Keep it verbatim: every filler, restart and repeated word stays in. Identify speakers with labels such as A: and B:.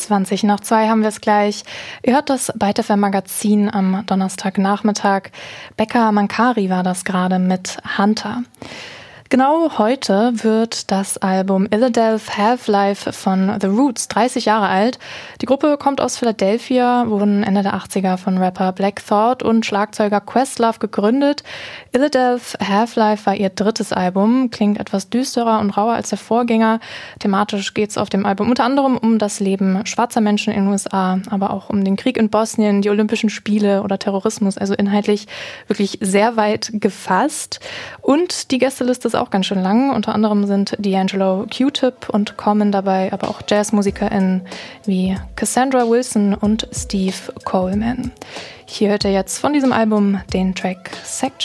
A: zwanzig nach zwei haben wir es gleich. Ihr hört das Byte F M Magazin am Donnerstagnachmittag. Becca Mankari war das gerade mit Hunter. Genau heute wird das Album Illadelph Half-Life von The Roots dreißig Jahre alt. Die Gruppe kommt aus Philadelphia, wurden Ende der achtziger von Rapper Black Thought und Schlagzeuger Questlove gegründet. Illadelph Half-Life war ihr drittes Album, klingt etwas düsterer und rauer als der Vorgänger. Thematisch geht es auf dem Album unter anderem um das Leben schwarzer Menschen in den U S A, aber auch um den Krieg in Bosnien, die Olympischen Spiele oder Terrorismus, also inhaltlich wirklich sehr weit gefasst. Und die Gästeliste ist auch ganz schön lang. Unter anderem sind D'Angelo, Q-Tip und Common dabei, aber auch JazzmusikerInnen wie Cassandra Wilson und Steve Coleman. Hier hört ihr jetzt von diesem Album den Track Section.